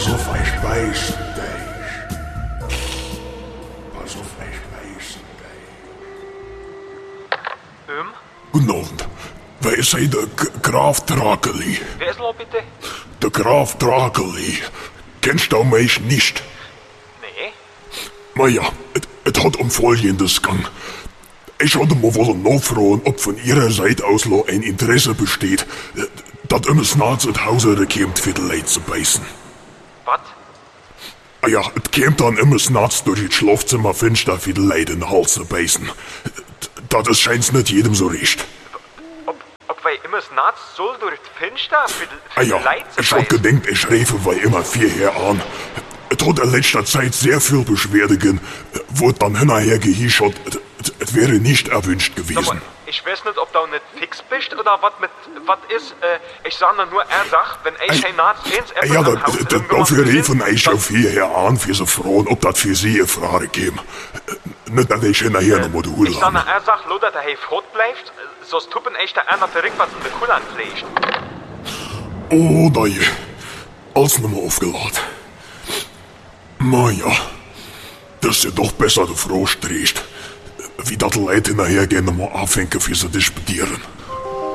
Pass auf, ich weiß dich. Pass auf, ich weiß dich. Guten Abend. Wer ist hier der Graf Drakeli? Wer ist noch bitte? Der Graf Drakeli. Kennst du mich nicht? Nee. Naja, es hat Folgendes gegangen. Ich hatte mal wollen nachfragen, ob von Ihrer Seite aus noch ein Interesse besteht, dass immer Snarz ins Hause kommt, für die Leute zu beißen. Was? Ja, es käme dann immer Snarz durch das Schlafzimmer finster, für die Leute in den Hals zu beißen. Das scheint's nicht jedem so recht. Ob wir immer Snarz soll durch das Fenster für die Ja, Leute zu ich hab beißen? gedenkt, ich schreife weil immer vierher an. Es hat in letzter Zeit sehr viel Beschwerde gegeben, wurde dann hinterher gehischert, es wäre nicht erwünscht gewesen. Aber ich weiß nicht, ob du nicht fix bist oder was ist. Ich sag nur, er sagt, wenn ich ein Narz ins Ja, dafür riefen ich auf hierher an, für so Frauen, ob das für sie eine Frage käme. Nicht, dass ich hinterher noch mal die Hülle Ich sag nur, er sagt, nur, dass er fort bleibt, sonst tuppen echt der einer verrückt, was in der Kuhl anpflegt. Oh, nein. Alles nochmal aufgeladen. Ja, das ist ja doch besser, du Frau stehst. Wie das Leute hinterher gehen, nochmal anfangen, für sie disputieren.